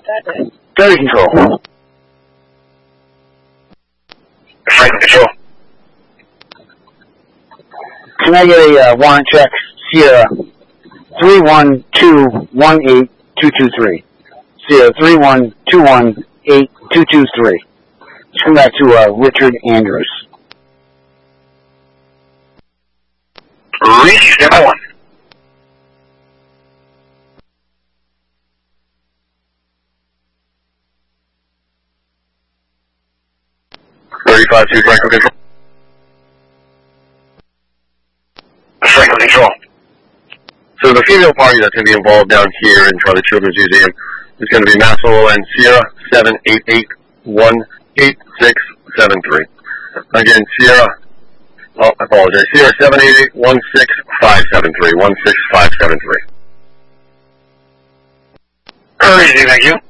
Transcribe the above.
Ferry Control. Franklin Control. Can I get a warrant check? Sierra 312182223. Sierra 312182223. Let's come back to Richard Andrews. Reach number 1. Franklin Control. Franklin Control. So the female party that's going to be involved down here in front of the Children's Museum is going to be Massimo and Sierra 788-18673. Again, Sierra, I apologize, Sierra 788-16573, 16573. Easy, thank you.